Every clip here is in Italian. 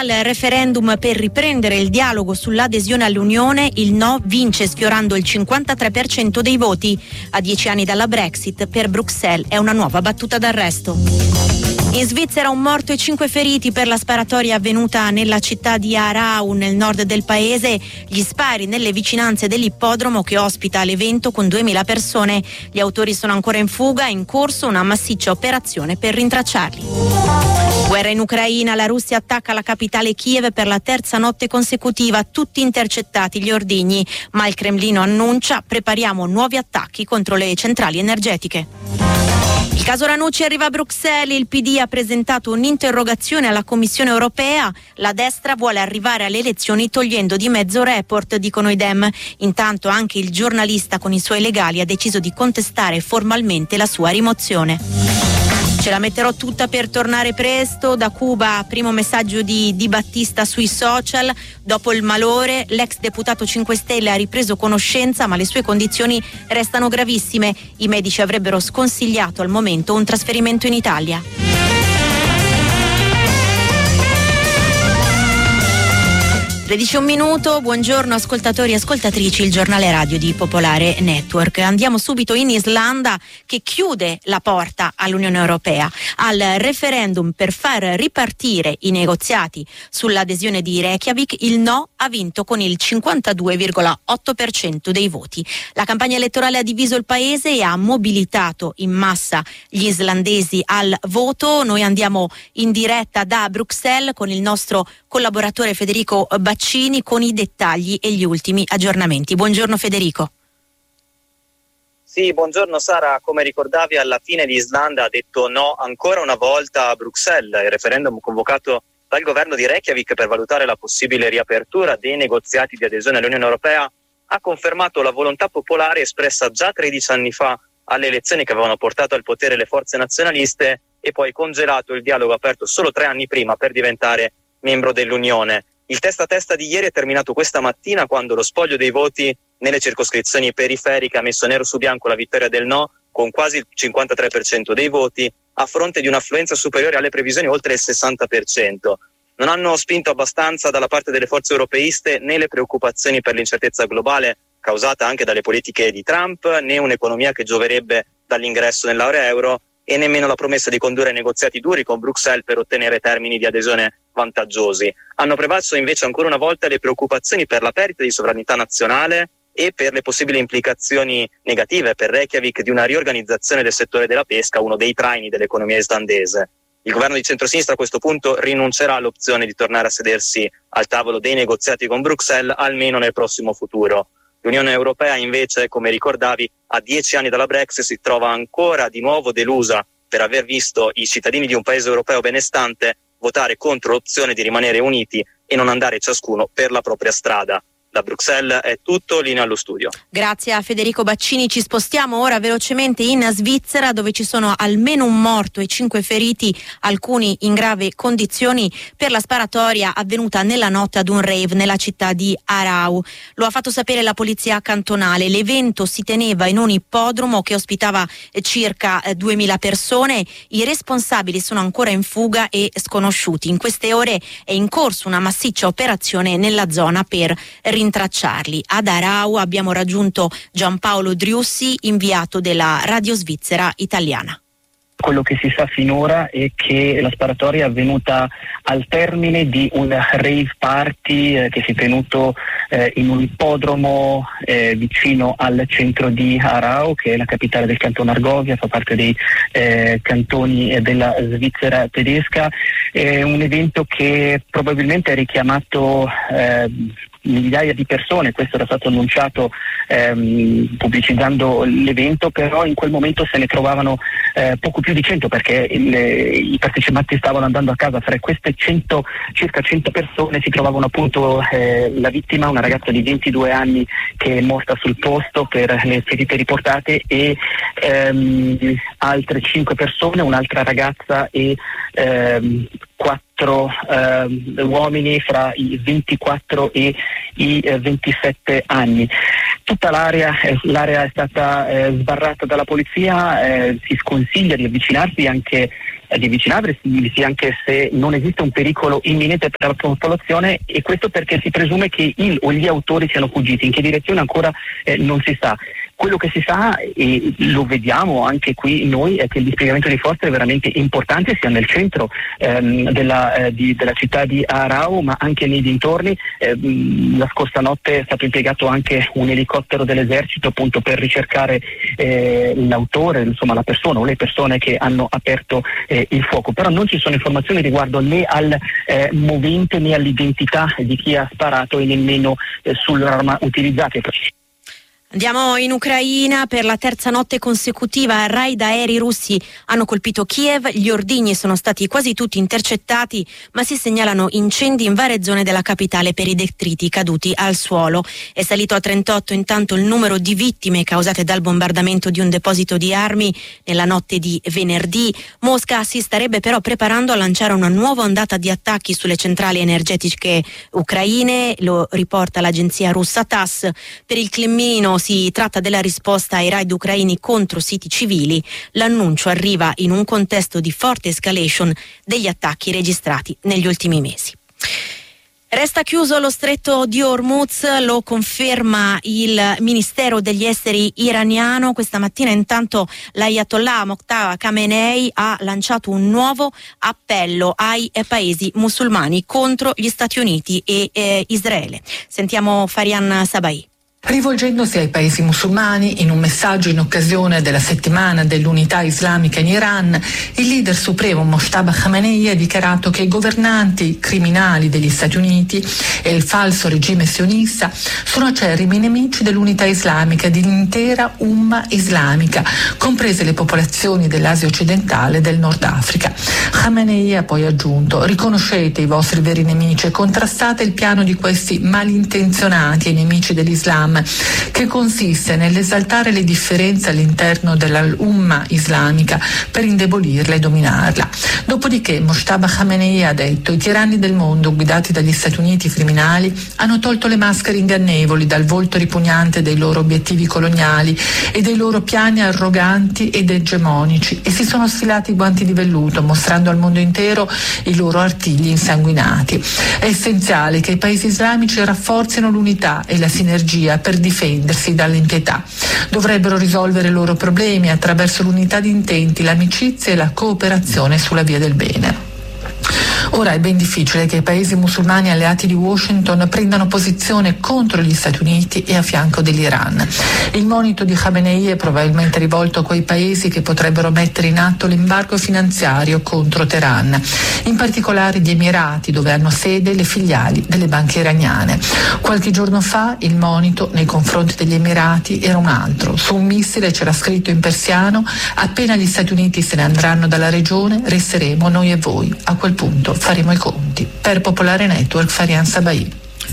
Al referendum per riprendere il dialogo sull'adesione all'Unione, il no vince sfiorando il 53% dei voti. A 10 anni dalla Brexit, per Bruxelles è una nuova battuta d'arresto. In Svizzera un morto e 5 feriti per la sparatoria avvenuta nella città di Aarau, nel nord del paese. Gli spari nelle vicinanze dell'ippodromo che ospita l'evento con 2000 persone. Gli autori sono ancora in fuga, è in corso una massiccia operazione per rintracciarli. Guerra in Ucraina, la Russia attacca la capitale Kiev per la terza notte consecutiva, tutti intercettati gli ordigni, ma il Cremlino annuncia: prepariamo nuovi attacchi contro le centrali energetiche. Il caso Ranucci arriva a Bruxelles, il PD ha presentato un'interrogazione alla Commissione europea, la destra vuole arrivare alle elezioni togliendo di mezzo Report, dicono i Dem. Intanto anche il giornalista con i suoi legali ha deciso di contestare formalmente la sua rimozione. Ce la metterò tutta per tornare presto. Da Cuba, primo messaggio di Di Battista sui social. Dopo il malore, l'ex deputato 5 Stelle ha ripreso conoscenza, ma le sue condizioni restano gravissime. I medici avrebbero sconsigliato al momento un trasferimento in Italia. 13:01, buongiorno ascoltatori e ascoltatrici, il giornale radio di Popolare Network. Andiamo subito in Islanda, che chiude la porta all'Unione Europea. Al referendum per far ripartire i negoziati sull'adesione di Reykjavik, il no ha vinto con il 52,8% dei voti. La campagna elettorale ha diviso il paese e ha mobilitato in massa gli islandesi al voto. Noi andiamo in diretta da Bruxelles con il nostro collaboratore Federico Baccini con i dettagli e gli ultimi aggiornamenti. Buongiorno Federico. Sì, buongiorno Sara. Come ricordavi, alla fine l'Islanda ha detto no ancora una volta a Bruxelles. Il referendum convocato dal governo di Reykjavik per valutare la possibile riapertura dei negoziati di adesione all'Unione Europea ha confermato la volontà popolare espressa già 13 anni fa alle elezioni che avevano portato al potere le forze nazionaliste e poi congelato il dialogo aperto solo 3 anni prima per diventare membro dell'Unione. Il testa a testa di ieri è terminato questa mattina quando lo spoglio dei voti nelle circoscrizioni periferiche ha messo nero su bianco la vittoria del no con quasi il 53% dei voti a fronte di un'affluenza superiore alle previsioni oltre il 60%. Non hanno spinto abbastanza dalla parte delle forze europeiste né le preoccupazioni per l'incertezza globale causata anche dalle politiche di Trump, né un'economia che gioverebbe dall'ingresso nell'area euro e nemmeno la promessa di condurre negoziati duri con Bruxelles per ottenere termini di adesione vantaggiosi. Hanno prevalso invece ancora una volta le preoccupazioni per la perdita di sovranità nazionale e per le possibili implicazioni negative per Reykjavik di una riorganizzazione del settore della pesca, uno dei traini dell'economia islandese. Il governo di centrosinistra a questo punto rinuncerà all'opzione di tornare a sedersi al tavolo dei negoziati con Bruxelles, almeno nel prossimo futuro. L'Unione Europea invece, come ricordavi, a 10 anni dalla Brexit si trova ancora di nuovo delusa per aver visto i cittadini di un paese europeo benestante votare contro l'opzione di rimanere uniti e non andare ciascuno per la propria strada. Da Bruxelles è tutto, linea allo studio. Grazie a Federico Baccini. Ci spostiamo ora velocemente in Svizzera, dove ci sono almeno un morto e 5 feriti, alcuni in grave condizioni, per la sparatoria avvenuta nella notte ad un rave nella città di Aarau. Lo ha fatto sapere la polizia cantonale. L'evento si teneva in un ippodromo che ospitava circa 2000 persone. I responsabili sono ancora in fuga e sconosciuti. In queste ore è in corso una massiccia operazione nella zona per rintracciarli. Ad Aarau abbiamo raggiunto Giampaolo Driussi, inviato della Radio Svizzera Italiana. Quello che si sa finora è che la sparatoria è avvenuta al termine di un rave party che si è tenuto in un ippodromo vicino al centro di Aarau, che è la capitale del canton Argovia, fa parte dei cantoni della Svizzera tedesca. È un evento che probabilmente ha richiamato migliaia di persone. Questo era stato annunciato pubblicizzando l'evento, però in quel momento se ne trovavano poco più di 100, perché i partecipanti stavano andando a casa. Fra queste circa 100 persone si trovavano appunto la vittima, una ragazza di 22 anni che è morta sul posto per le ferite riportate, e altre 5 persone, un'altra ragazza e 4 uomini fra i 24 e i 27 anni. Tutta l'area è stata sbarrata dalla polizia, si sconsiglia di avvicinarsi anche di avvicinarsi, anche se non esiste un pericolo imminente per la popolazione, e questo perché si presume che il o gli autori siano fuggiti. In che direzione ancora non si sa. Quello che si sa, e lo vediamo anche qui noi, è che il dispiegamento di forze è veramente importante, sia nel centro della città di Arau, ma anche nei dintorni. La scorsa notte è stato impiegato anche un elicottero dell'esercito appunto per ricercare l'autore, insomma la persona o le persone che hanno aperto il fuoco. Però non ci sono informazioni riguardo né al movente né all'identità di chi ha sparato e nemmeno sull'arma utilizzata. Andiamo in Ucraina. Per la terza notte consecutiva raid aerei russi hanno colpito Kiev. Gli ordigni sono stati quasi tutti intercettati, ma si segnalano incendi in varie zone della capitale per i detriti caduti al suolo. È salito a 38 intanto il numero di vittime causate dal bombardamento di un deposito di armi nella notte di venerdì. Mosca si starebbe però preparando a lanciare una nuova ondata di attacchi sulle centrali energetiche ucraine, lo riporta l'agenzia russa TASS. Per il Cremlino si tratta della risposta ai raid ucraini contro siti civili. L'annuncio arriva in un contesto di forte escalation degli attacchi registrati negli ultimi mesi. Resta chiuso lo stretto di Hormuz, lo conferma il Ministero degli Esteri iraniano. Questa mattina intanto l'Ayatollah Mojtaba Khamenei ha lanciato un nuovo appello ai paesi musulmani contro gli Stati Uniti e Israele. Sentiamo Farian Sabai. Rivolgendosi ai paesi musulmani in un messaggio in occasione della settimana dell'unità islamica in Iran, il leader supremo Mojtaba Khamenei ha dichiarato che i governanti criminali degli Stati Uniti e il falso regime sionista sono acerrimi nemici dell'unità islamica e dell'intera umma islamica, comprese le popolazioni dell'Asia occidentale e del Nord Africa. Khamenei ha poi aggiunto: riconoscete i vostri veri nemici e contrastate il piano di questi malintenzionati e nemici dell'Islam, che consiste nell'esaltare le differenze all'interno dell'umma islamica per indebolirla e dominarla. Dopodiché Mojtaba Khamenei ha detto: i tiranni del mondo guidati dagli Stati Uniti criminali hanno tolto le maschere ingannevoli dal volto ripugnante dei loro obiettivi coloniali e dei loro piani arroganti ed egemonici e si sono sfilati i guanti di velluto, mostrando al mondo intero i loro artigli insanguinati. È essenziale che i paesi islamici rafforzino l'unità e la sinergia per difendersi dall'impietà. Dovrebbero risolvere i loro problemi attraverso l'unità di intenti, l'amicizia e la cooperazione sulla via del bene. Ora è ben difficile che i paesi musulmani alleati di Washington prendano posizione contro gli Stati Uniti e a fianco dell'Iran. Il monito di Khamenei è probabilmente rivolto a quei paesi che potrebbero mettere in atto l'embargo finanziario contro Teheran, in particolare gli Emirati, dove hanno sede le filiali delle banche iraniane. Qualche giorno fa il monito nei confronti degli Emirati era un altro. Su un missile c'era scritto in persiano: appena gli Stati Uniti se ne andranno dalla regione, resteremo noi e voi. A quel punto faremo i conti. Per Popolare Network, Farian Sabai.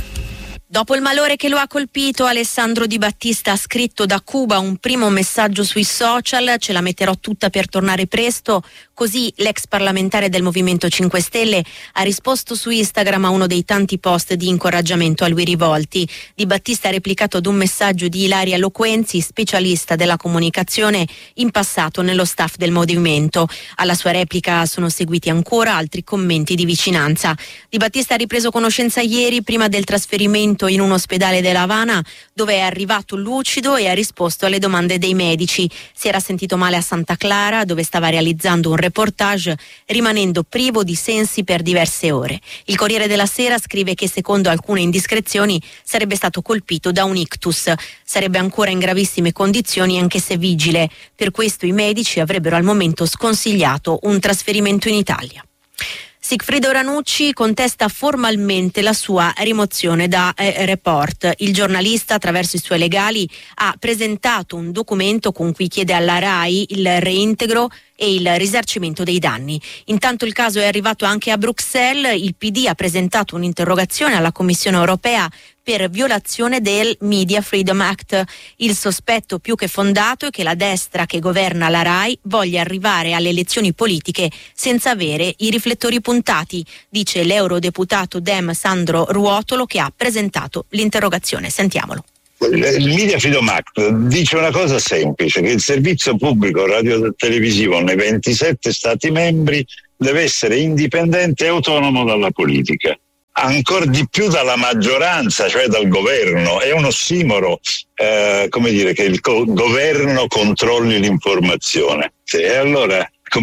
Dopo il malore che lo ha colpito, Alessandro Di Battista ha scritto da Cuba un primo messaggio sui social: ce la metterò tutta per tornare presto. Così l'ex parlamentare del Movimento 5 Stelle ha risposto su Instagram a uno dei tanti post di incoraggiamento a lui rivolti. Di Battista ha replicato ad un messaggio di Ilaria Loquenzi, specialista della comunicazione in passato nello staff del Movimento. Alla sua replica sono seguiti ancora altri commenti di vicinanza. Di Battista ha ripreso conoscenza ieri, prima del trasferimento in un ospedale della Havana, dove è arrivato lucido e ha risposto alle domande dei medici. Si era sentito male a Santa Clara, dove stava realizzando un reportage, rimanendo privo di sensi per diverse ore. Il Corriere della Sera scrive che secondo alcune indiscrezioni sarebbe stato colpito da un ictus. Sarebbe ancora in gravissime condizioni anche se vigile. Per questo i medici avrebbero al momento sconsigliato un trasferimento in Italia. Sigfrido Ranucci contesta formalmente la sua rimozione da Report. Il giornalista, attraverso i suoi legali, ha presentato un documento con cui chiede alla RAI il reintegro e il risarcimento dei danni. Intanto il caso è arrivato anche a Bruxelles. Il PD ha presentato un'interrogazione alla Commissione europea per violazione del Media Freedom Act. Il sospetto più che fondato è che la destra che governa la RAI voglia arrivare alle elezioni politiche senza avere i riflettori puntati, dice l'eurodeputato Dem Sandro Ruotolo, che ha presentato l'interrogazione. Sentiamolo. Il Media Freedom Act dice una cosa semplice, che il servizio pubblico radio-televisivo nei 27 Stati membri deve essere indipendente e autonomo dalla politica, ancora di più dalla maggioranza, cioè dal governo. È un ossimoro che il governo controlli l'informazione. E allora,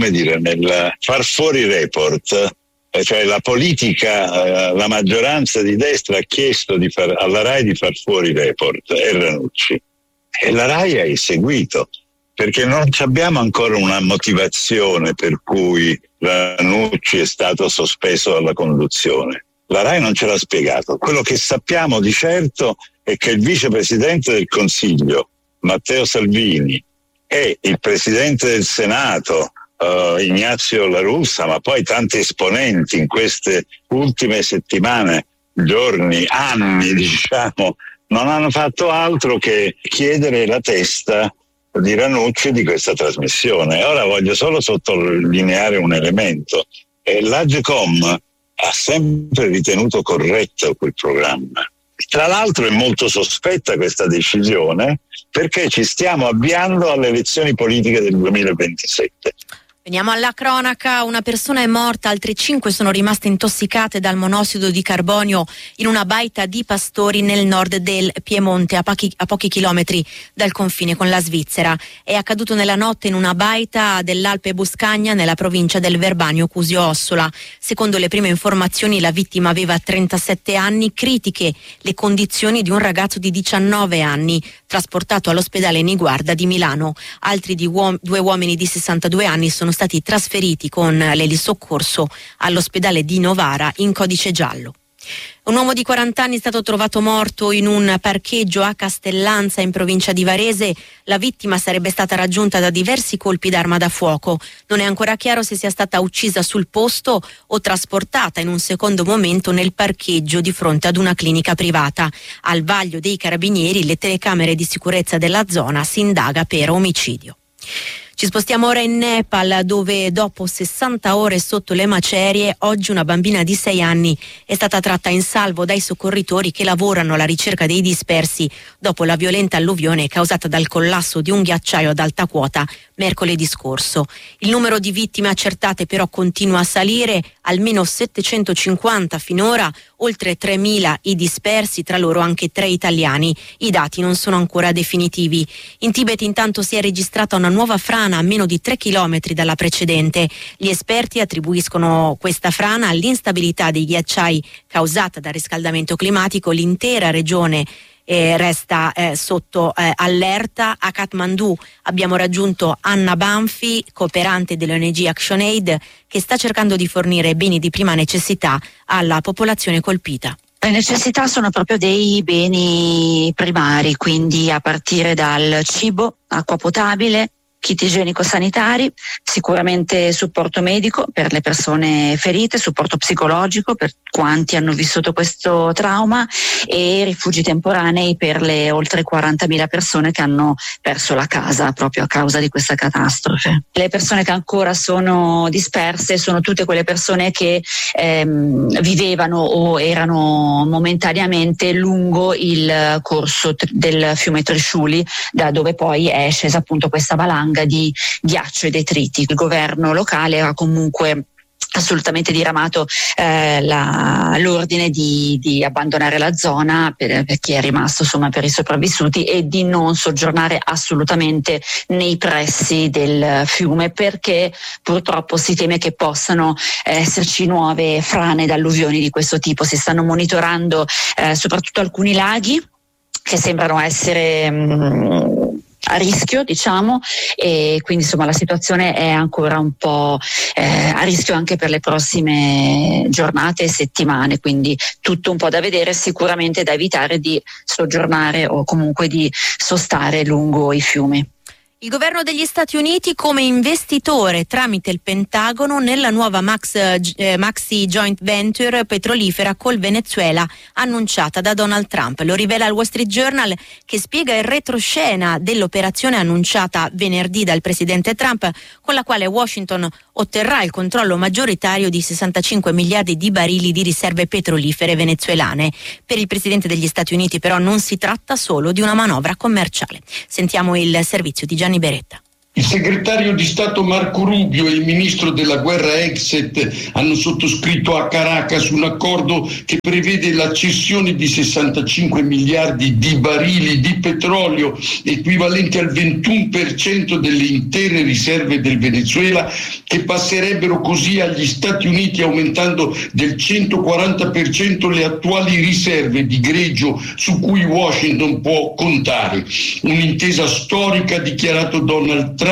nel far fuori i report, cioè la politica, la maggioranza di destra ha chiesto alla RAI di far fuori i report e Ranucci, e la RAI ha eseguito, perché non abbiamo ancora una motivazione per cui Ranucci è stato sospeso dalla conduzione. La RAI non ce l'ha spiegato. Quello che sappiamo di certo è che il vicepresidente del Consiglio, Matteo Salvini, e il presidente del Senato, Ignazio La Russa, ma poi tanti esponenti in queste ultime settimane, giorni, anni, non hanno fatto altro che chiedere la testa di Ranucci di questa trasmissione. Ora voglio solo sottolineare un elemento. L'Agcom ha sempre ritenuto corretto quel programma. Tra l'altro è molto sospetta questa decisione, perché ci stiamo avviando alle elezioni politiche del 2027. Veniamo alla cronaca. Una persona è morta, altre 5 sono rimaste intossicate dal monossido di carbonio in una baita di pastori nel nord del Piemonte, a pochi chilometri dal confine con la Svizzera. È accaduto nella notte in una baita dell'Alpe Buscagna, nella provincia del Verbano Cusio Ossola. Secondo le prime informazioni la vittima aveva 37 anni, critiche le condizioni di un ragazzo di 19 anni, trasportato all'ospedale Niguarda di Milano. Altri 2 uomini di 62 anni sono stati trasferiti con l'elisoccorso all'ospedale di Novara in codice giallo. Un uomo di 40 anni è stato trovato morto in un parcheggio a Castellanza in provincia di Varese. La vittima sarebbe stata raggiunta da diversi colpi d'arma da fuoco. Non è ancora chiaro se sia stata uccisa sul posto o trasportata in un secondo momento nel parcheggio di fronte ad una clinica privata. Al vaglio dei carabinieri le telecamere di sicurezza della zona si indaga per omicidio. Ci spostiamo ora in Nepal, dove dopo 60 ore sotto le macerie, oggi una bambina di 6 anni è stata tratta in salvo dai soccorritori che lavorano alla ricerca dei dispersi dopo la violenta alluvione causata dal collasso di un ghiacciaio ad alta quota mercoledì scorso. Il numero di vittime accertate però continua a salire, almeno 750 finora, oltre 3.000 i dispersi, tra loro anche 3 italiani. I dati non sono ancora definitivi. In Tibet intanto si è registrata una nuova frana a meno di 3 chilometri dalla precedente. Gli esperti attribuiscono questa frana all'instabilità dei ghiacciai causata dal riscaldamento climatico. L'intera regione resta sotto allerta. A Kathmandu abbiamo raggiunto Anna Banfi, cooperante dell'ONG ActionAid, che sta cercando di fornire beni di prima necessità alla popolazione colpita. Le necessità sono proprio dei beni primari, quindi a partire dal cibo, acqua potabile, kit igienico-sanitari, sicuramente supporto medico per le persone ferite, supporto psicologico per quanti hanno vissuto questo trauma e rifugi temporanei per le oltre 40.000 persone che hanno perso la casa proprio a causa di questa catastrofe. Le persone che ancora sono disperse sono tutte quelle persone che vivevano o erano momentaneamente lungo il corso del fiume Trishuli, da dove poi è scesa appunto questa valanga di ghiaccio e detriti. Il governo locale ha comunque assolutamente diramato l'ordine di abbandonare la zona per chi è rimasto, insomma, per i sopravvissuti, e di non soggiornare assolutamente nei pressi del fiume, perché purtroppo si teme che possano esserci nuove frane ed alluvioni di questo tipo. Si stanno monitorando soprattutto alcuni laghi che sembrano essere a rischio, diciamo, e quindi insomma la situazione è ancora un po' a rischio anche per le prossime giornate e settimane, quindi tutto un po' da vedere, sicuramente da evitare di soggiornare o comunque di sostare lungo i fiumi. Il governo degli Stati Uniti come investitore tramite il Pentagono nella nuova Maxi Joint Venture petrolifera col Venezuela annunciata da Donald Trump. Lo rivela il Wall Street Journal, che spiega il retroscena dell'operazione annunciata venerdì dal presidente Trump, con la quale Washington otterrà il controllo maggioritario di 65 miliardi di barili di riserve petrolifere venezuelane. Per il Presidente degli Stati Uniti però non si tratta solo di una manovra commerciale. Sentiamo il servizio di Gianni Beretta. Il segretario di Stato Marco Rubio e il ministro della guerra Exet hanno sottoscritto a Caracas un accordo che prevede la cessione di 65 miliardi di barili di petrolio, equivalenti al 21% delle intere riserve del Venezuela, che passerebbero così agli Stati Uniti, aumentando del 140% le attuali riserve di greggio su cui Washington può contare. Un'intesa storica, dichiarato Donald Trump,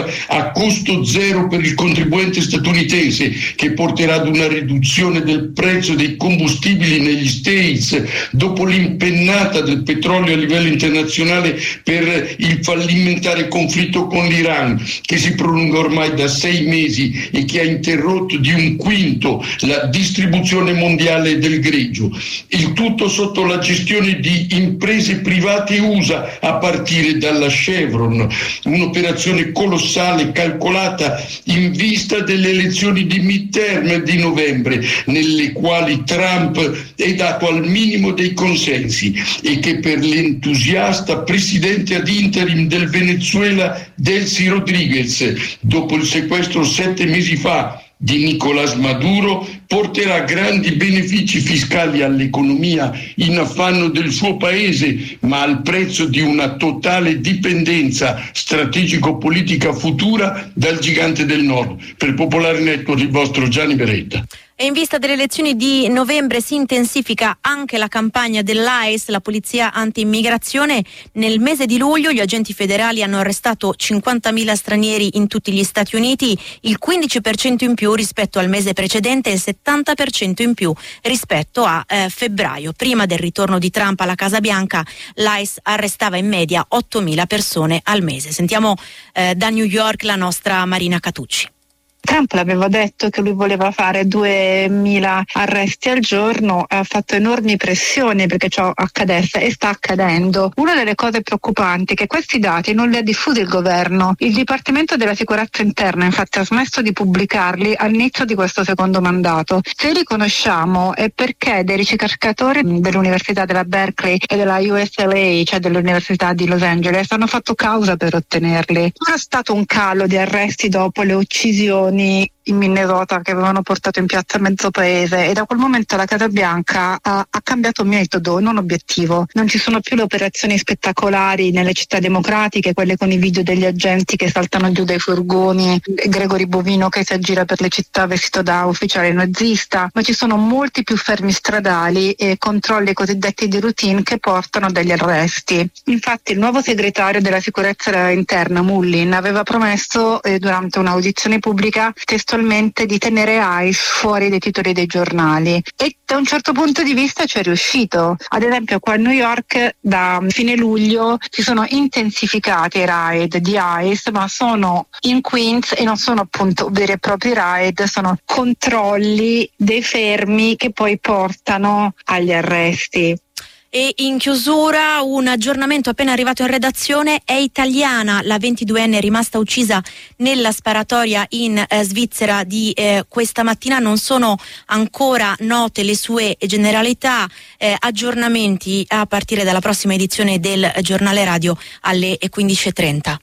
a costo zero per il contribuente statunitense, che porterà ad una riduzione del prezzo dei combustibili negli States dopo l'impennata del petrolio a livello internazionale per il fallimentare conflitto con l'Iran, che si prolunga ormai da 6 mesi e che ha interrotto di 1/5 la distribuzione mondiale del greggio. Il tutto sotto la gestione di imprese private USA, a partire dalla Chevron, un'operazione colossale calcolata in vista delle elezioni di midterm di novembre, nelle quali Trump è dato al minimo dei consensi e che per l'entusiasta presidente ad interim del Venezuela Delcy Rodriguez, dopo il sequestro 7 mesi fa di Nicolás Maduro, porterà grandi benefici fiscali all'economia in affanno del suo paese, ma al prezzo di una totale dipendenza strategico-politica futura dal gigante del nord. Per Popolare Network, il vostro Gianni Beretta. E in vista delle elezioni di novembre si intensifica anche la campagna dell'ICE, la polizia anti-immigrazione. Nel mese di luglio gli agenti federali hanno arrestato 50.000 stranieri in tutti gli Stati Uniti, il 15% in più rispetto al mese precedente e il 70% in più rispetto a febbraio. Prima del ritorno di Trump alla Casa Bianca, l'ICE arrestava in media 8.000 persone al mese. Sentiamo da New York la nostra Marina Catucci. Trump l'aveva detto che lui voleva fare 2.000 arresti al giorno, ha fatto enormi pressioni perché ciò accadesse e sta accadendo. Una delle cose preoccupanti è che questi dati non li ha diffusi il governo. Il Dipartimento della Sicurezza Interna infatti ha smesso di pubblicarli all'inizio di questo secondo mandato. Se li conosciamo è perché dei ricercatori dell'Università della Berkeley e della UCLA, cioè dell'Università di Los Angeles, hanno fatto causa per ottenerli. C'era stato un calo di arresti dopo le uccisioni in Minnesota che avevano portato in piazza mezzo paese, e da quel momento la Casa Bianca ha cambiato metodo, non obiettivo. Non ci sono più le operazioni spettacolari nelle città democratiche, quelle con i video degli agenti che saltano giù dai furgoni, Gregory Bovino che si aggira per le città vestito da ufficiale nazista, ma ci sono molti più fermi stradali e controlli cosiddetti di routine che portano degli arresti. Infatti il nuovo segretario della sicurezza interna Mullin aveva promesso durante un'audizione pubblica testualmente di tenere ICE fuori dai titoli dei giornali, e da un certo punto di vista ci è riuscito. Ad esempio qua a New York da fine luglio si sono intensificati i raid di ICE, ma sono in Queens e non sono appunto veri e propri raid, sono controlli dei fermi che poi portano agli arresti. E in chiusura un aggiornamento appena arrivato in redazione: è italiana la 22enne rimasta uccisa nella sparatoria in Svizzera di questa mattina. Non sono ancora note le sue generalità. Aggiornamenti a partire dalla prossima edizione del giornale radio alle 15:30.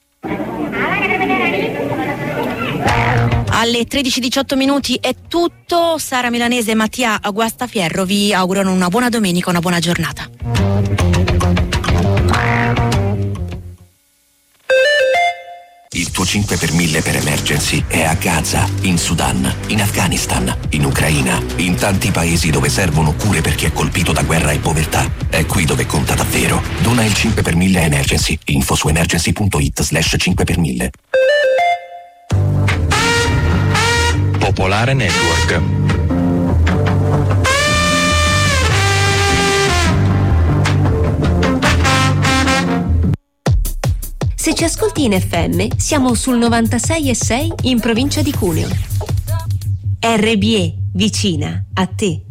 Alle 13:18 è tutto. Sara Milanese e Mattia Guastafierro vi augurano una buona domenica, una buona giornata. Il tuo 5 per 1000 per emergency è a Gaza, in Sudan, in Afghanistan, in Ucraina, in tanti paesi dove servono cure per chi è colpito da guerra e povertà. È qui dove conta davvero. Dona il 5 per 1000 emergency. Info su emergency.it/5 per 1000. Popolare Network. Se ci ascolti in FM, siamo sul 96,6 in provincia di Cuneo. RBE, vicina a te.